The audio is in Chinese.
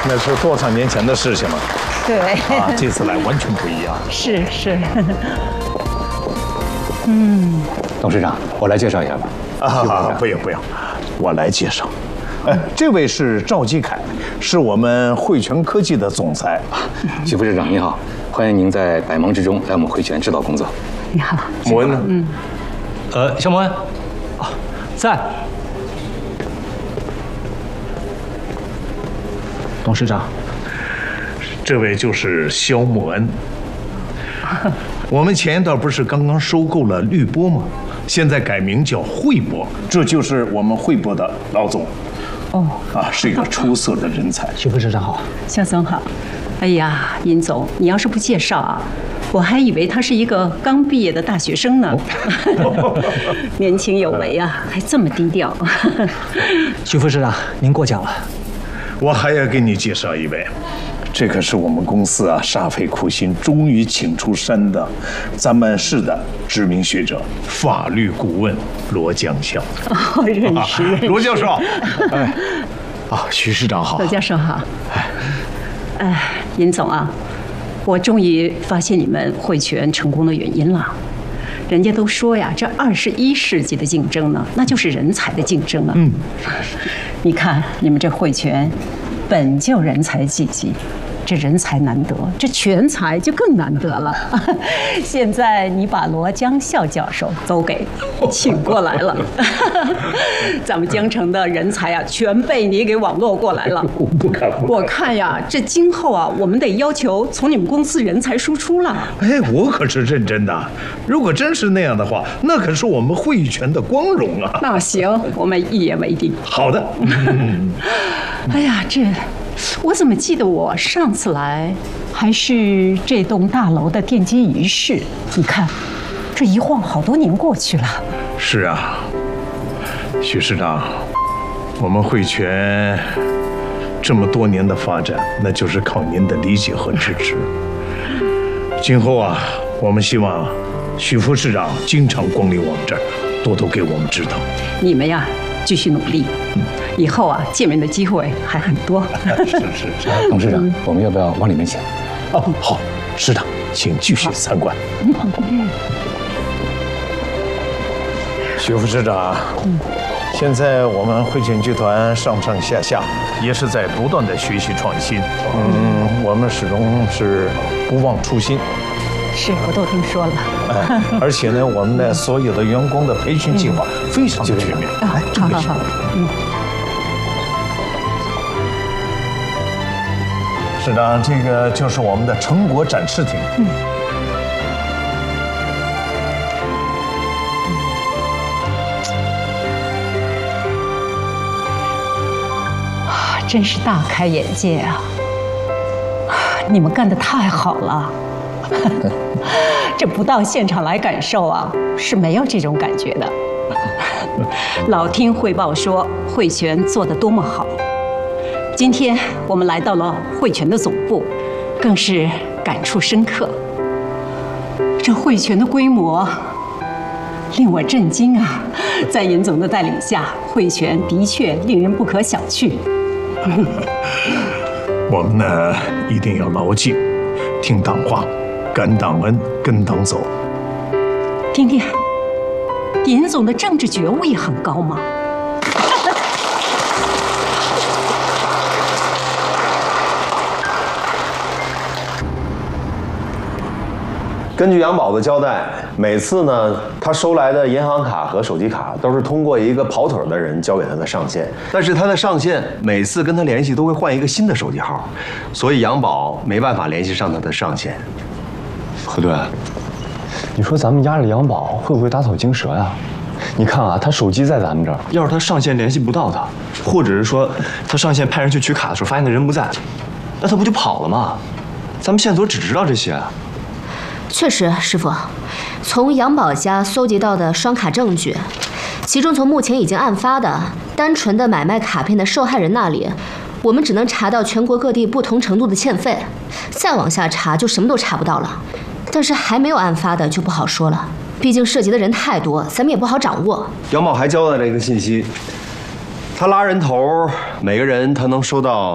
那是多少年前的事情了。 对。 啊，这次来完全不一样。 是。 董事长，我来介绍一下吧。 啊，不用，我来介绍。这位是赵继凯，是我们汇泉科技的总裁。 徐副市长您好，欢迎您在百忙之中来我们汇泉指导工作。 你好， 莫恩呢？ 肖莫恩，啊，在。董事长， 这位就是肖莫恩。我们前一段不是刚刚收购了绿波吗？现在改名叫汇波，这就是我们汇波的老总。是一个出色的人才。 徐副市长好， 肖总好。哎呀，殷总，你要是不介绍啊，我还以为他是一个刚毕业的大学生呢。年轻有为啊，还这么低调。 徐副市长，您过奖了。 我还要给你介绍一位，这可是我们公司啊煞费苦心终于请出山的咱们市的知名学者，法律顾问罗江校。 认识。 罗教授。 徐市长好。 罗教授好。殷总啊，我终于发现你们汇泉成功的原因了。人家都说呀，这21世纪的竞争呢，那就是人才的竞争啊。你看你们这汇泉，本就人才济济，这人才难得，这全才就更难得了。现在你把罗江校教授都给请过来了，咱们江城的人才啊，全被你给网络过来了。 不敢。 我看呀，这今后啊，我们得要求从你们公司人才输出了。 我可是认真的。如果真是那样的话，那可是我们汇泉的光荣啊。 那行，我们一言为定。 好的。 哎呀，我怎么记得我上次来还是这栋大楼的奠基仪式？你看，这一晃好多年过去了。 是啊，徐市长，我们汇泉这么多年的发展，那就是靠您的理解和支持。今后啊，我们希望许副市长经常光临我们这儿，多多给我们指导。 你们呀，继续努力。以后啊，见面的机会还很多。 是。 董事长，我们要不要往里面请？ 好，市长，请继续参观。徐副市长，现在我们汇泉集团上上下下也是在不断的学习创新。我们始终是不忘初心。 是，我都听说了。 而且呢，我们的所有的员工的培训计划非常的全面。 好。 市长，这个就是我们的成果展示厅。 真是大开眼界啊！你们干得太好了。这不到现场来感受啊，是没有这种感觉的。老听汇报说汇泉做得多么好，今天我们来到了汇泉的总部，更是感触深刻。这汇泉的规模令我震惊啊！在尹总的带领下，汇泉的确令人不可小觑。 我们呢，一定要牢记，听党话，感党恩，跟党走。 听听，尹总的政治觉悟也很高吗？ 根据杨宝的交代，每次呢，他收来的银行卡和手机卡都是通过一个跑腿的人交给他的上线，但是他的上线每次跟他联系都会换一个新的手机号，所以杨宝没办法联系上他的上线。 何队，你说咱们压着杨宝会不会打草惊蛇呀？你看啊，他手机在咱们这儿，要是他上线联系不到他，或者是说他上线派人去取卡的时候发现那人不在，那他不就跑了吗？咱们线索只知道这些。 确实，师傅，从杨宝家搜集到的双卡证据，其中从目前已经案发的单纯的买卖卡片的受害人那里，我们只能查到全国各地不同程度的欠费，再往下查就什么都查不到了。但是还没有案发的就不好说了，毕竟涉及的人太多，咱们也不好掌握。 杨宝还交代了一个信息，他拉人头，每个人他能收到